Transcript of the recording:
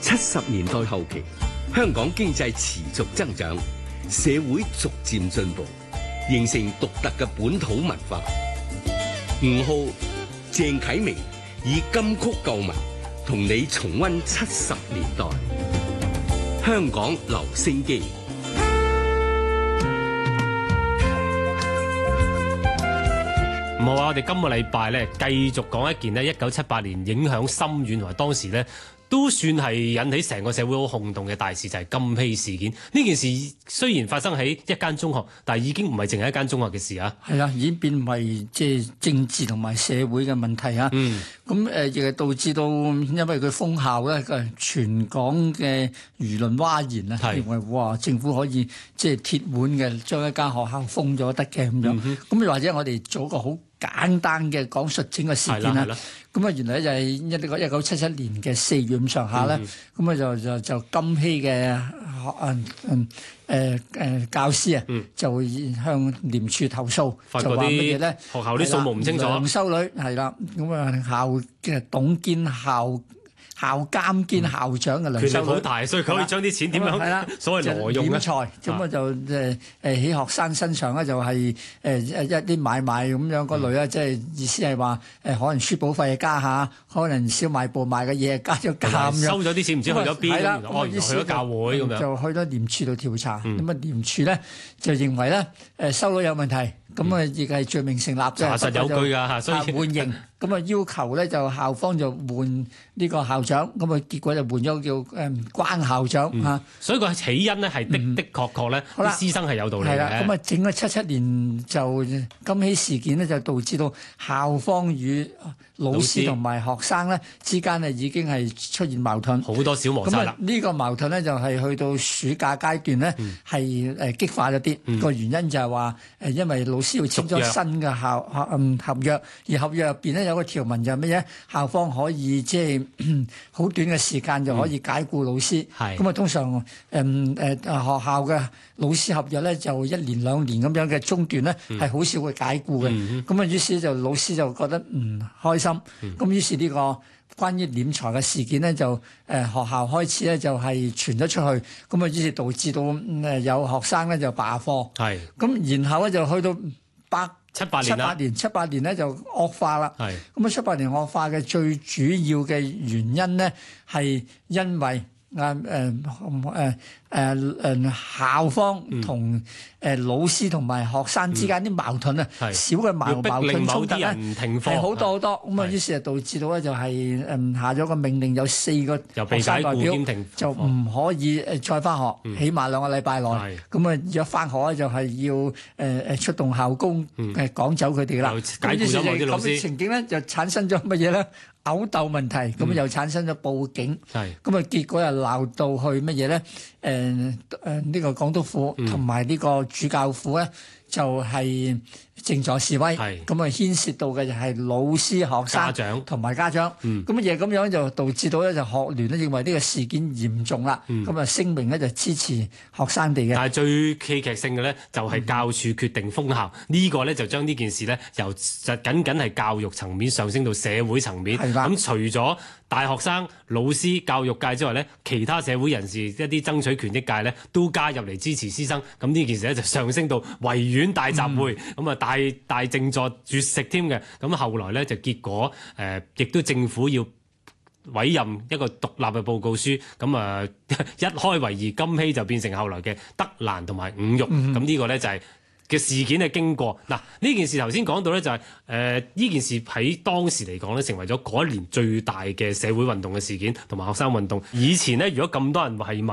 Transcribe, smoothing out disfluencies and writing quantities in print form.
70年代後期，香港經濟持續增長，社會逐漸進步，形成獨特嘅本土文化。吳浩、鄭啟明以金曲舊聞同你重溫70年代香港留聲機。 唔好啊！我哋今個禮拜咧繼續講一件咧1978年影響深遠，同埋當時咧都算係引起成個社會好轟動嘅大事，就係金禧事件。呢件事雖然發生喺一間中學，但係已經唔係淨係一間中學嘅事啊。 係啊，已經變為即係政治同埋社會嘅問題啊。咁亦係導致到，因為佢封校咧，全港嘅輿論譁然啊，認為哇政府可以即係鐵腕嘅將一間學校封咗得嘅咁樣。咁或者我哋做一個好簡單嘅講述整個事件啦。咁啊，原來就係1977年嘅4月咁上下咧，咁啊就金禧嘅教師啊，就向廉署投訴，就話乜嘢咧？ 學校啲數目唔清楚， 梁修女係啦，咁啊校嘅董兼校監兼校長嘅梁修女， 權力好大，所以佢可以將啲錢點樣所謂挪用咧？ 斂財咁啊就喺學生身上咧就係一啲買賣咁樣嗰類啦，即係意思係話可能書簿費加下，可能小賣部賣嘅嘢加咗價咁樣， 收咗啲錢唔知去咗邊， 咁去咗教會咁樣， 就去咗廉署度調查，咁啊廉署咧就認為咧修女有問題，咁啊亦係罪名成立， 查實有據㗎，所以換刑。咁啊要求咧就校方就換呢個校長，咁啊結果就換咗叫關校長嚇。 所以個起因咧係的確咧，啲師生係有道理嘅。 係啦，咁啊整個77年就金禧事件咧，就導致到校方與老師同埋學生咧之間啊已經係出現矛盾， 好多小摩擦啦。 呢個矛盾咧就係去到暑假階段咧係激化咗啲。個原因就係話因為老師要簽咗新嘅合約，而合約入邊咧有個條文就係乜嘢？校方可以即係好短嘅時間就可以解僱老師。咁啊，通常學校嘅老師合約咧就1年2年咁樣嘅中斷咧係好少會解僱嘅。咁啊，於是就老師就覺得唔開心。咁於是呢個關於斂財嘅事件咧就學校開始咧就係傳咗出去。咁啊，於是導致到有學生咧就罷課。咁然後咧就去到78年咧就惡化啦。咁啊，78年惡化嘅最主要嘅原因咧係因為校方同老師同埋學生之間啲矛盾啊，小嘅矛盾衝突咧係好多好多。咁啊，於是就導致到咧就係下咗個命令，有4個學生代表就唔可以再翻學，起碼2個禮拜內。咁啊，如果翻學咧就係要出動校工趕走佢哋啦。 解僱咗某啲老師。 咁嘅情景咧就產生咗乜嘢咧？毆鬥問題，咁又產生咗報警。咁啊，結果又鬧到去乜嘢咧？呢個港督府同埋呢個主教府咧，就係靜坐示威。咁啊，牽涉到嘅就係老師、學生同埋家長。咁嘢咁樣就導致到咧，就學聯咧認為呢個事件嚴重啦。咁啊，聲明咧就支持學生哋嘅。 但係最戲劇性嘅咧，就係教署決定封校。呢個咧就將呢件事咧由僅係教育層面上升到社會層面。咁除咗大學生、老師、教育界之外咧，其他社會人士一啲爭取權益界咧都加入嚟支持師生。咁呢件事咧就上升到維園大集會，咁啊大靜坐絕食添嘅。咁後來咧就結果亦都政府要委任一個獨立嘅報告書。咁啊一開為二，金禧就變成後來嘅德蘭同埋五育。咁呢個咧就係嘅事件嘅經過。嗱，呢件事頭先講到咧就係呢件事喺當時嚟講咧成為咗嗰一年最大嘅社會運動嘅事件同埋學生運動。以前咧如果咁多人係